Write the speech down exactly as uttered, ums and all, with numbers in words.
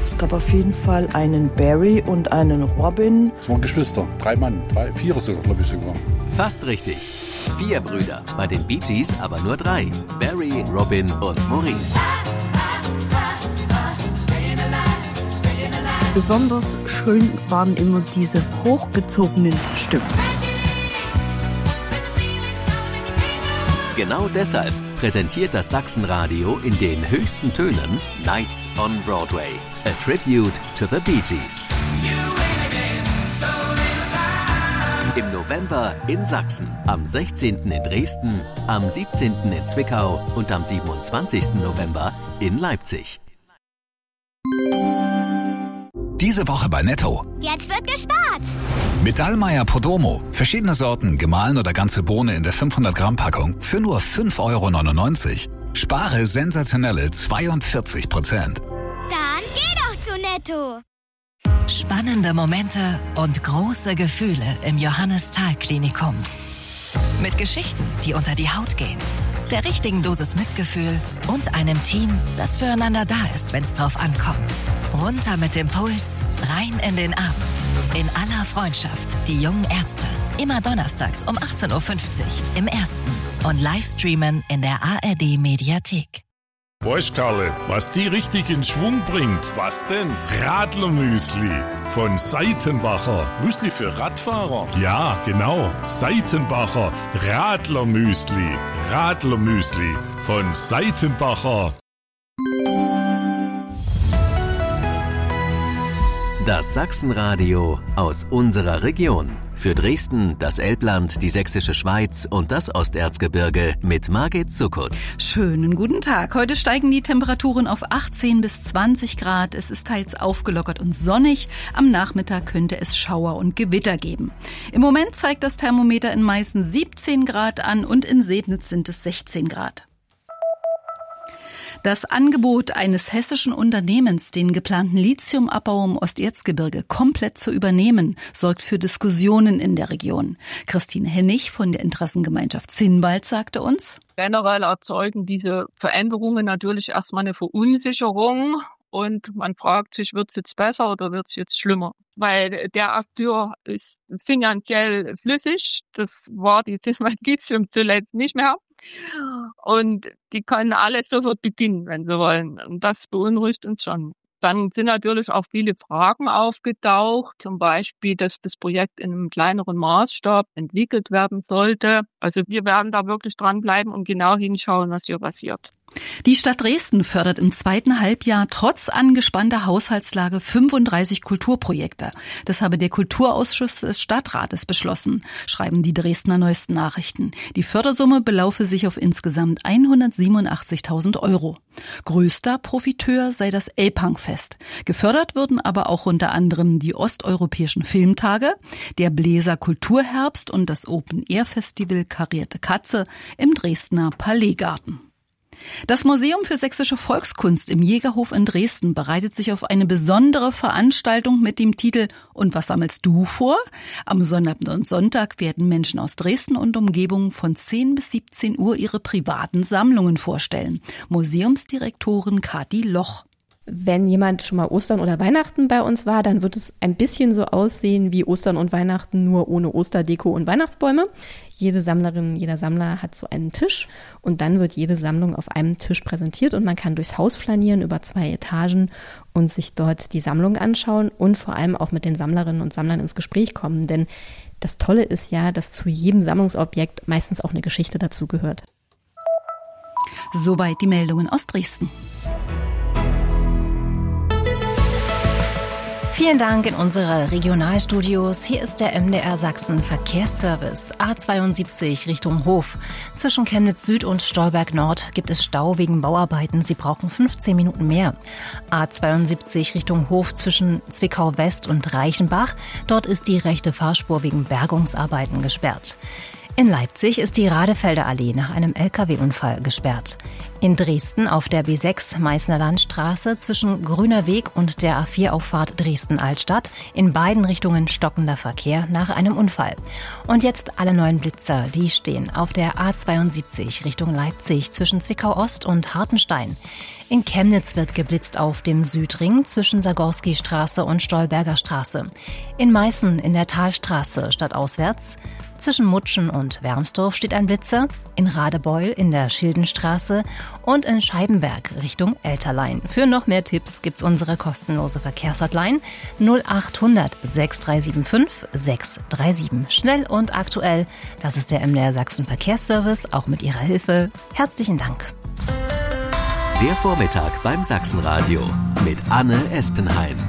Es gab auf jeden Fall einen Barry und einen Robin. Es waren Geschwister, drei Mann, drei, vier sogar, glaube ich sogar. Fast richtig. Vier Brüder, bei den Bee Gees aber nur drei. Barry, Robin und Maurice. Besonders schön waren immer diese hochgezogenen Stimmen. Genau deshalb präsentiert das Sachsenradio in den höchsten Tönen Nights on Broadway, a tribute to the Bee Gees. Im November in Sachsen, am sechzehnten in Dresden, am siebzehnten in Zwickau und am siebenundzwanzigsten November in Leipzig. Diese Woche bei Netto. Jetzt wird gespart. Mit Dallmayr Podromo. Verschiedene Sorten, gemahlen oder ganze Bohne in der fünfhundert Gramm Packung für nur fünf Euro neunundneunzig. Spare sensationelle zweiundvierzig Prozent. Dann geh doch zu Netto. Spannende Momente und große Gefühle im Johannes-Thal-Klinikum. Mit Geschichten, die unter die Haut gehen. Der richtigen Dosis Mitgefühl und einem Team, das füreinander da ist, wenn es drauf ankommt. Runter mit dem Puls, rein in den Abend. In aller Freundschaft, die jungen Ärzte. Immer donnerstags um achtzehn Uhr fünfzig im Ersten und Livestreamen in der A R D-Mediathek. Weißt Karle, was die richtig in Schwung bringt? Was denn? Radlermüsli von Seitenbacher. Müsli für Radfahrer? Ja, genau. Seitenbacher Radlermüsli. Radlermüsli von Seitenbacher. Das Sachsenradio aus unserer Region. Für Dresden, das Elbland, die Sächsische Schweiz und das Osterzgebirge mit Margit Zuckert. Schönen guten Tag. Heute steigen die Temperaturen auf achtzehn bis zwanzig Grad. Es ist teils aufgelockert und sonnig. Am Nachmittag könnte es Schauer und Gewitter geben. Im Moment zeigt das Thermometer in Meißen siebzehn Grad an und in Sebnitz sind es sechzehn Grad. Das Angebot eines hessischen Unternehmens, den geplanten Lithiumabbau im Osterzgebirge komplett zu übernehmen, sorgt für Diskussionen in der Region. Christine Hennig von der Interessengemeinschaft Zinnwald sagte uns: Generell erzeugen diese Veränderungen natürlich erstmal eine Verunsicherung. Und man fragt sich, wird es jetzt besser oder wird es jetzt schlimmer? Weil der Akteur ist finanziell flüssig. Das war die Zinnwald Lithium zuletzt nicht mehr. Und die können alle sofort beginnen, wenn sie wollen. Und das beunruhigt uns schon. Dann sind natürlich auch viele Fragen aufgetaucht. Zum Beispiel, dass das Projekt in einem kleineren Maßstab entwickelt werden sollte. Also wir werden da wirklich dranbleiben und genau hinschauen, was hier passiert. Die Stadt Dresden fördert im zweiten Halbjahr trotz angespannter Haushaltslage fünfunddreißig Kulturprojekte. Das habe der Kulturausschuss des Stadtrates beschlossen, schreiben die Dresdner Neuesten Nachrichten. Die Fördersumme belaufe sich auf insgesamt hundertsiebenundachtzigtausend Euro. Größter Profiteur sei das Elbhangfest. Gefördert würden aber auch unter anderem die osteuropäischen Filmtage, der Bläser Kulturherbst und das Open-Air-Festival Karierte Katze im Dresdner Palaisgarten. Das Museum für sächsische Volkskunst im Jägerhof in Dresden bereitet sich auf eine besondere Veranstaltung mit dem Titel »Und was sammelst du vor?« Am Sonnabend und Sonntag werden Menschen aus Dresden und Umgebung von zehn bis siebzehn Uhr ihre privaten Sammlungen vorstellen. Museumsdirektorin Kathi Loch. Wenn jemand schon mal Ostern oder Weihnachten bei uns war, dann wird es ein bisschen so aussehen wie Ostern und Weihnachten, nur ohne Osterdeko und Weihnachtsbäume. Jede Sammlerin, jeder Sammler hat so einen Tisch und dann wird jede Sammlung auf einem Tisch präsentiert und man kann durchs Haus flanieren über zwei Etagen und sich dort die Sammlung anschauen und vor allem auch mit den Sammlerinnen und Sammlern ins Gespräch kommen. Denn das Tolle ist ja, dass zu jedem Sammlungsobjekt meistens auch eine Geschichte dazugehört. Soweit die Meldungen aus Dresden. Vielen Dank in unsere Regionalstudios. Hier ist der M D R Sachsen Verkehrsservice. A zweiundsiebzig Richtung Hof. Zwischen Chemnitz Süd und Stolberg Nord gibt es Stau wegen Bauarbeiten. Sie brauchen fünfzehn Minuten mehr. A zweiundsiebzig Richtung Hof zwischen Zwickau West und Reichenbach. Dort ist die rechte Fahrspur wegen Bergungsarbeiten gesperrt. In Leipzig ist die Radefelder Allee nach einem L K W-Unfall gesperrt. In Dresden auf der B sechs Meißner Landstraße zwischen Grüner Weg und der A vier Auffahrt Dresden-Altstadt in beiden Richtungen stockender Verkehr nach einem Unfall. Und jetzt alle neuen Blitzer, die stehen auf der A zweiundsiebzig Richtung Leipzig zwischen Zwickau Ost und Hartenstein. In Chemnitz wird geblitzt auf dem Südring zwischen Sagorski-Straße und Stolberger Straße. In Meißen in der Talstraße stadtauswärts. Zwischen Mutschen und Wermsdorf steht ein Blitzer, in Radebeul in der Schildenstraße und in Scheibenberg Richtung Elterlein. Für noch mehr Tipps gibt's unsere kostenlose Verkehrshotline null acht hundert sechs drei sieben fünf sechs drei sieben. Schnell und aktuell, das ist der M D R Sachsen Verkehrsservice, auch mit Ihrer Hilfe. Herzlichen Dank. Der Vormittag beim Sachsenradio mit Anne Espenhain.